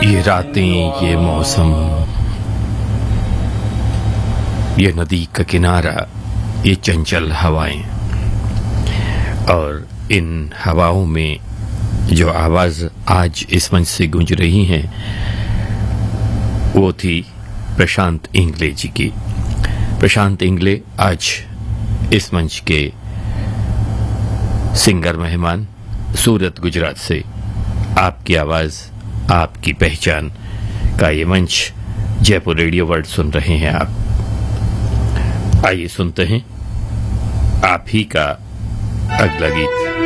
ये रातें, ये मौसम, ये नदी का किनारा, ये चंचल हवाएं, और इन हवाओं में जो आवाज आज इस मंच से गूंज रही हैं वो थी प्रशांत इंगले जी की। प्रशांत इंगले आज इस मंच के सिंगर मेहमान, सूरत गुजरात से। आपकी आवाज, आपकी पहचान का ये मंच जयपुर रेडियो वर्ल्ड सुन रहे हैं आप। आइए सुनते हैं आप ही का अगला गीत।